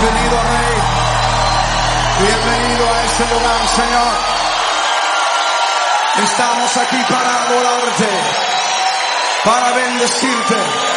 venido, Rey. Bienvenido a este lugar, Señor. Estamos aquí para adorarte, para bendecirte.